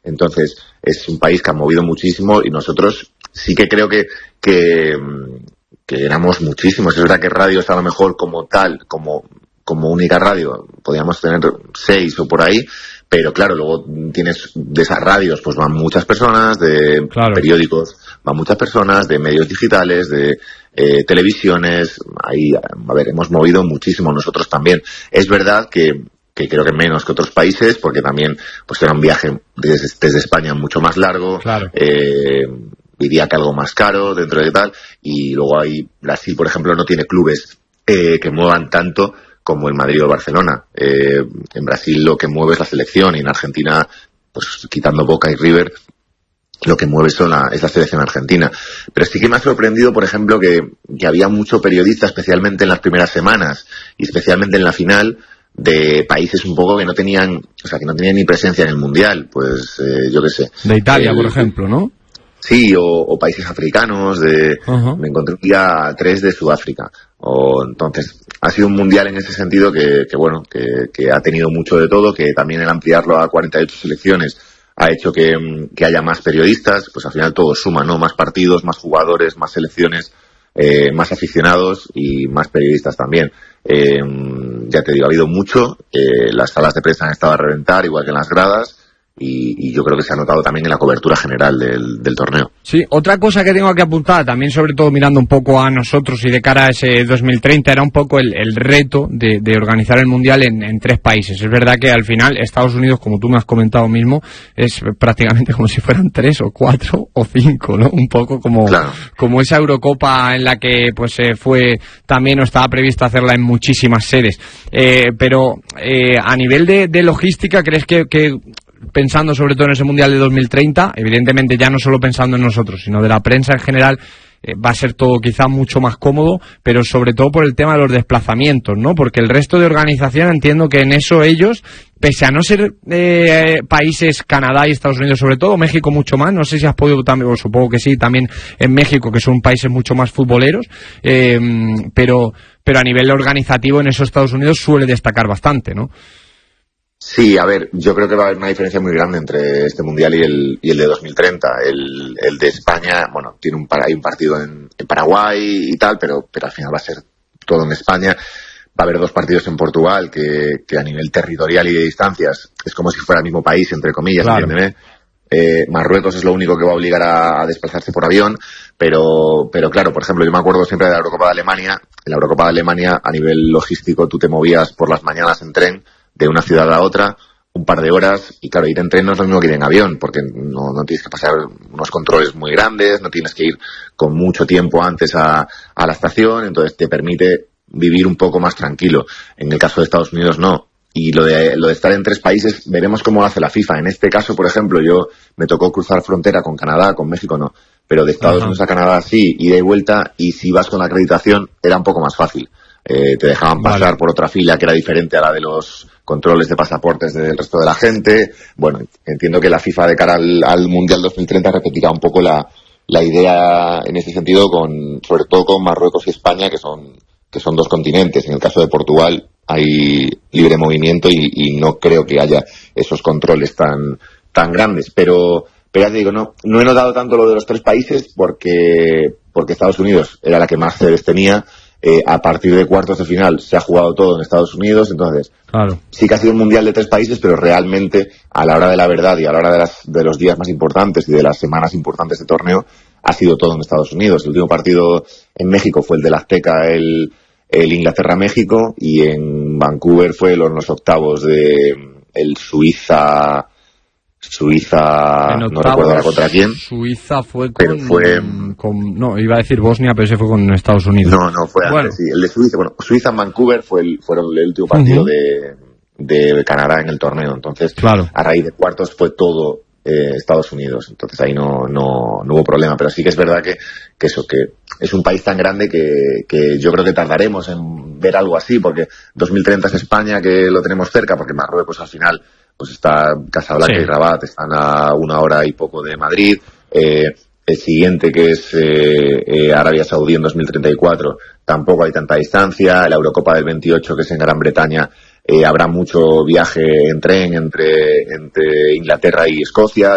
Entonces, es un país que ha movido muchísimo y nosotros sí que creo que éramos muchísimos. Es verdad que radios a lo mejor como tal, como única radio, podíamos tener 6 o por ahí, pero claro, luego tienes de esas radios, pues van muchas personas, de periódicos van muchas personas, de medios digitales, de televisiones. Ahí, a ver, hemos movido muchísimo nosotros también. Es verdad que creo que menos que otros países, porque también pues era un viaje desde España mucho más largo, diría que algo más caro dentro de tal, y luego ahí Brasil, por ejemplo, no tiene clubes que muevan tanto como el Madrid o el Barcelona. En Brasil lo que mueve es la selección, y en Argentina, pues quitando Boca y River, lo que mueve es la selección argentina. Pero sí que me ha sorprendido, por ejemplo, que había mucho periodista, especialmente en las primeras semanas y especialmente en la final, de países un poco que no tenían ni presencia en el Mundial. Pues yo qué sé. De Italia, por ejemplo, ¿no? Sí, o países africanos. Me encontré un día 3 de Sudáfrica. Entonces, ha sido un mundial en ese sentido que ha tenido mucho de todo, que también el ampliarlo a 48 selecciones ha hecho que haya más periodistas. Pues al final todo suma, ¿no? Más partidos, más jugadores, más selecciones, más aficionados y más periodistas también. Ya te digo, ha habido mucho. Las salas de prensa han estado a reventar, igual que en las gradas. Y yo creo que se ha notado también en la cobertura general del torneo. Sí, otra cosa que tengo que apuntar, también sobre todo mirando un poco a nosotros y de cara a ese 2030, era un poco el reto de organizar el Mundial en 3 países. Es verdad que al final Estados Unidos, como tú me has comentado mismo, es prácticamente como si fueran 3 o 4 o 5, ¿no? Un poco como esa Eurocopa en la que pues fue también, o estaba previsto hacerla en muchísimas sedes. Pero a nivel de logística, ¿crees que pensando sobre todo en ese Mundial de 2030, evidentemente ya no solo pensando en nosotros, sino de la prensa en general, va a ser todo quizá mucho más cómodo, pero sobre todo por el tema de los desplazamientos, ¿no? Porque el resto de organización, entiendo que en eso ellos, pese a no ser países, Canadá y Estados Unidos sobre todo, México mucho más, no sé si has podido también, o supongo que sí, también en México, que son países mucho más futboleros, pero a nivel organizativo en esos Estados Unidos suele destacar bastante, ¿no? Sí, a ver, yo creo que va a haber una diferencia muy grande entre este Mundial y el de 2030. El de España, bueno, hay un partido en Paraguay y tal, pero al final va a ser todo en España. Va a haber 2 partidos en Portugal que a nivel territorial y de distancias es como si fuera el mismo país, entre comillas, entiéndeme. Marruecos es lo único que va a obligar a desplazarse por avión, pero claro, por ejemplo, yo me acuerdo siempre de la Eurocopa de Alemania. En la Eurocopa de Alemania, a nivel logístico, tú te movías por las mañanas en tren de una ciudad a otra, un par de horas, y claro, ir en tren no es lo mismo que ir en avión, porque no tienes que pasar unos controles muy grandes, no tienes que ir con mucho tiempo antes a la estación, entonces te permite vivir un poco más tranquilo. En el caso de Estados Unidos no. Y lo de estar en 3 países, veremos cómo lo hace la FIFA. En este caso, por ejemplo, me tocó cruzar frontera con Canadá, con México no, pero de Estados Unidos a Canadá sí, ida y vuelta, y si vas con la acreditación era un poco más fácil. Te dejaban pasar por otra fila que era diferente a la de los controles de pasaportes del resto de la gente. Bueno, entiendo que la FIFA de cara al Mundial 2030 repetirá un poco la idea en ese sentido, sobre todo con Marruecos y España, que son 2 continentes. En el caso de Portugal hay libre movimiento y no creo que haya esos controles tan grandes. Pero ya te digo, no he notado tanto lo de los 3 países porque Estados Unidos era la que más sedes tenía. A partir de cuartos de final se ha jugado todo en Estados Unidos, entonces sí que ha sido un mundial de 3 países, pero realmente a la hora de la verdad y a la hora de los días más importantes y de las semanas importantes de torneo ha sido todo en Estados Unidos. El último partido en México fue el del Azteca, el Inglaterra-México, y en Vancouver fue los octavos el Suiza, no recuerdo ahora contra quién. Suiza fue no, iba a decir Bosnia, pero ese fue con Estados Unidos. No, fue antes, sí. El de Suiza, Suiza en Vancouver fueron el último partido de Canadá en el torneo. Entonces, a raíz de cuartos fue todo Estados Unidos. Entonces ahí no hubo problema. Pero sí que es verdad que es un país tan grande que yo creo que tardaremos en ver algo así, porque 2030 es España, que lo tenemos cerca, porque Marruecos al final pues está Casablanca y Rabat, están a 1 hora y poco de Madrid. El siguiente, que es Arabia Saudí en 2034, tampoco hay tanta distancia. La Eurocopa del 28, que es en Gran Bretaña, habrá mucho viaje en tren entre Inglaterra y Escocia.